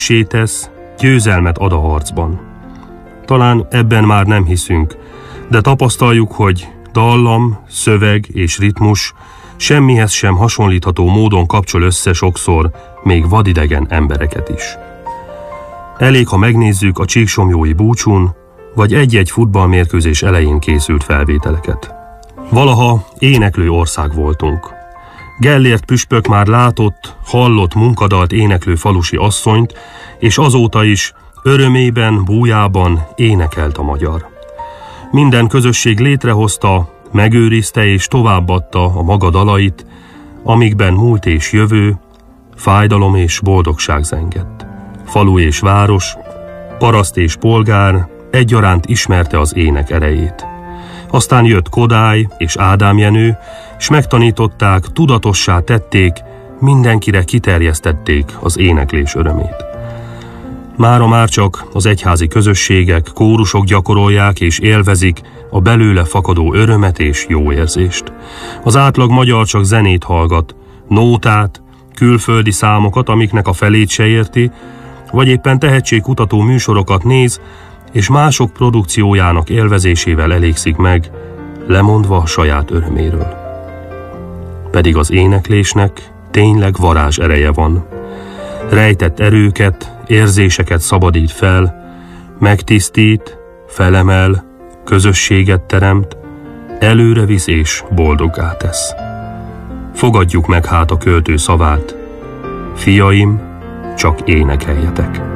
Sétesz, győzelmet ad a harcban. Talán ebben már nem hiszünk, de tapasztaljuk, hogy dallam, szöveg és ritmus semmihez sem hasonlítható módon kapcsol össze sokszor még vadidegen embereket is. Elég, ha megnézzük a csíksomlyói búcsún, vagy egy-egy futballmérkőzés elején készült felvételeket. Valaha éneklő ország voltunk. Gellért püspök már látott, hallott munkadalt éneklő falusi asszonyt, és azóta is örömében, bújában énekelt a magyar. Minden közösség létrehozta, megőrizte és továbbadta a maga dalait, amikben múlt és jövő, fájdalom és boldogság zengett. Falu és város, paraszt és polgár egyaránt ismerte az ének erejét. Aztán jött Kodály és Ádám Jenő, s megtanították, tudatossá tették, mindenkire kiterjesztették az éneklés örömét. Mára már csak az egyházi közösségek, kórusok gyakorolják és élvezik a belőle fakadó örömet és jó érzést. Az átlag magyar csak zenét hallgat, nótát, külföldi számokat, amiknek a felét se érti, vagy éppen tehetségkutató műsorokat néz, és mások produkciójának élvezésével elégszik meg, lemondva a saját öröméről. Pedig az éneklésnek tényleg varázs ereje van. Rejtett erőket, érzéseket szabadít fel, megtisztít, felemel, közösséget teremt, előre visz és boldoggá tesz. Fogadjuk meg hát a költő szavát: fiaim, csak énekeljetek!